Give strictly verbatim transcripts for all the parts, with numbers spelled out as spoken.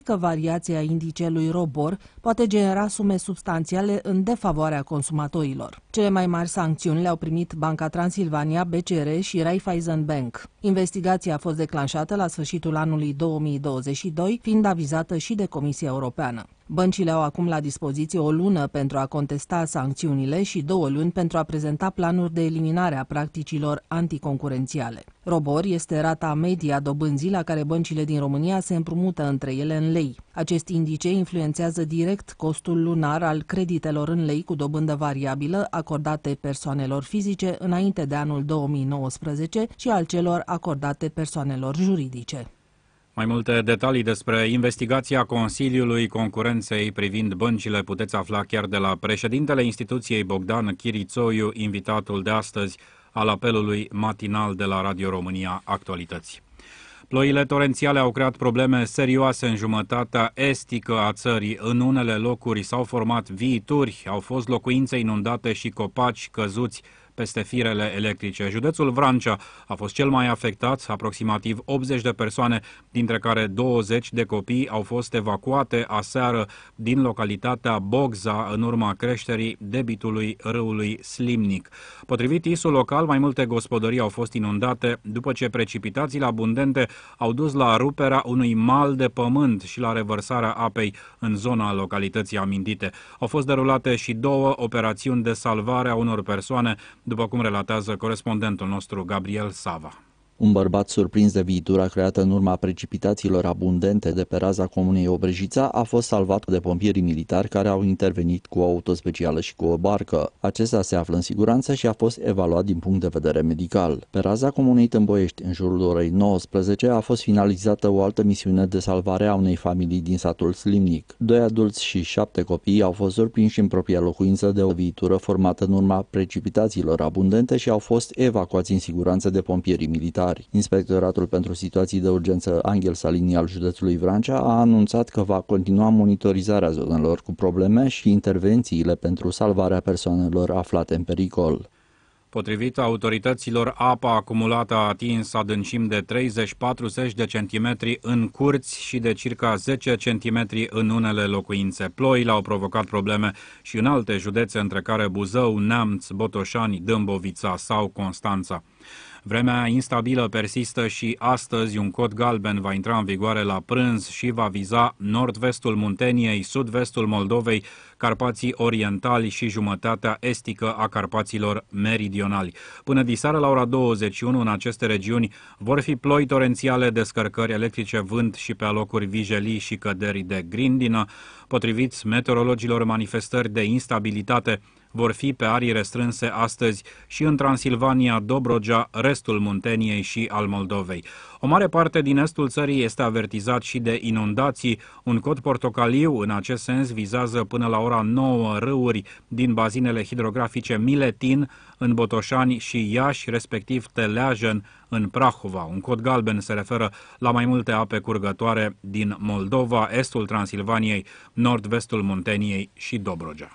că variația indicelui ROBOR poate genera sume substanțiale în defavoarea consumatorilor. Cele mai mari sancțiuni le-au primit Banca Transilvania, B C R și Raiffeisen Bank. Investigația a fost declanșată la sfârșitul anului două mii douăzeci și doi, fiind avizată și de Comisia Europeană. Băncile au acum la dispoziție o lună pentru a contesta sancțiunile și două luni pentru a prezenta planuri de eliminare a practicilor anticoncurențiale. ROBOR este rata medie a dobânzii la care băncile din România se împrumută între ele în lei. Acest indice influențează direct costul lunar al creditelor în lei cu dobândă variabilă acordate persoanelor fizice înainte de anul două mii nouăsprezece și al celor acordate persoanelor juridice. Mai multe detalii despre investigația Consiliului Concurenței privind băncile puteți afla chiar de la președintele instituției Bogdan Chirițoiu, invitatul de astăzi al apelului matinal de la Radio România Actualități. Ploile torențiale au creat probleme serioase în jumătatea estică a țării. În unele locuri s-au format viituri, au fost locuințe inundate și copaci căzuți peste firele electrice. Județul Vrancea a fost cel mai afectat, aproximativ optzeci de persoane, dintre care douăzeci de copii au fost evacuate aseară din localitatea Bogza în urma creșterii debitului râului Slimnic. Potrivit I S U local, mai multe gospodării au fost inundate după ce precipitațiile abundente au dus la ruperea unui mal de pământ și la revărsarea apei în zona localității amintite. Au fost derulate și două operațiuni de salvare a unor persoane, după cum relatează corespondentul nostru Gabriel Sava. Un bărbat surprins de viitura creată în urma precipitațiilor abundente de pe raza comunei Obrejița a fost salvat de pompierii militari care au intervenit cu o autospecială și cu o barcă. Acesta se află în siguranță și a fost evaluat din punct de vedere medical. Pe raza comunei Tâmboiești, în jurul orei nouăsprezece, a fost finalizată o altă misiune de salvare a unei familii din satul Slimnic. Doi adulți și șapte copii au fost surprinși în propria locuință de o viitură formată în urma precipitațiilor abundente și au fost evacuați în siguranță de pompierii militari. Inspectoratul pentru situații de urgență Angel Salini al județului Vrancea a anunțat că va continua monitorizarea zonelor cu probleme și intervențiile pentru salvarea persoanelor aflate în pericol. Potrivit autorităților, apa acumulată a atins adâncimi de treizeci patruzeci de centimetri în curți și de circa zece centimetri în unele locuințe. Ploile au provocat probleme și în alte județe, între care Buzău, Neamț, Botoșani, Dâmbovița sau Constanța. Vremea instabilă persistă și astăzi un cod galben va intra în vigoare la prânz și va viza nord-vestul Munteniei, sud-vestul Moldovei, Carpații Orientali și jumătatea estică a Carpaților Meridionali. Până diseară la ora douăzeci și unu în aceste regiuni vor fi ploi torențiale, descărcări electrice, vânt și pe alocuri vijelii și căderi de grindină. Potrivit meteorologilor, manifestări de instabilitate vor fi pe arii restrânse astăzi și în Transilvania, Dobrogea, restul Munteniei și al Moldovei. O mare parte din estul țării este avertizat și de inundații. Un cod portocaliu în acest sens vizează până la ora nouă râuri din bazinele hidrografice Miletin în Botoșani și Iași, respectiv Teleajen în Prahova. Un cod galben se referă la mai multe ape curgătoare din Moldova, estul Transilvaniei, nord-vestul Munteniei și Dobrogea.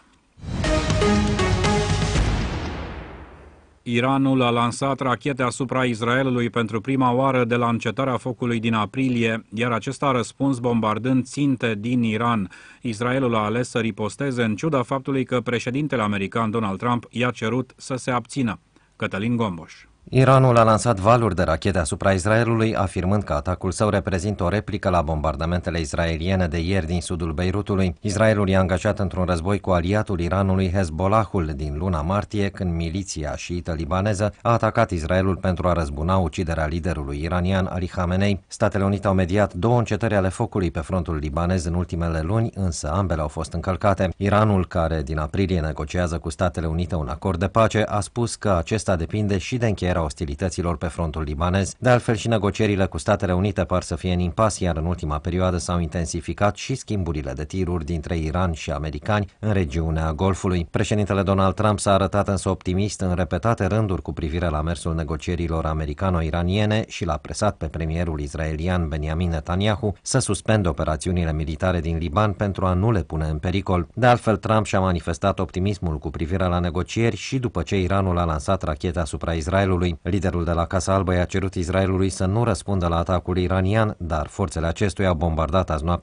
Iranul a lansat rachete asupra Israelului pentru prima oară de la încetarea focului din aprilie, iar acesta a răspuns bombardând ținte din Iran. Israelul a ales să riposteze în ciuda faptului că președintele american Donald Trump i-a cerut să se abțină. Cătălin Gomboș. Iranul a lansat valuri de rachete asupra Israelului, afirmând că atacul său reprezintă o replică la bombardamentele israeliene de ieri din sudul Beirutului. Israelul e angajat într-un război cu aliatul Iranului, Hezbollahul, din luna martie, când miliția șiită libaneză a atacat Israelul pentru a răzbuna uciderea liderului iranian Ali Khamenei. Statele Unite au mediat două încetări ale focului pe frontul libanez în ultimele luni, însă ambele au fost încălcate. Iranul, care din aprilie negociază cu Statele Unite un acord de pace, a spus că acesta depinde și de încheierea ostilităților pe frontul libanez. De altfel, și negocierile cu Statele Unite par să fie în impas, iar în ultima perioadă s-au intensificat și schimburile de tiruri dintre Iran și americani în regiunea Golfului. Președintele Donald Trump s-a arătat însă optimist în repetate rânduri cu privire la mersul negocierilor americano-iraniene și l-a presat pe premierul israelian Benjamin Netanyahu să suspende operațiunile militare din Liban pentru a nu le pune în pericol. De altfel, Trump și-a manifestat optimismul cu privire la negocieri și după ce Iranul a lansat rachete asupra Israelului. Liderul de la Casa Albă i-a cerut Israelului să nu răspundă la atacul iranian, dar forțele acestuia au bombardat azi noapte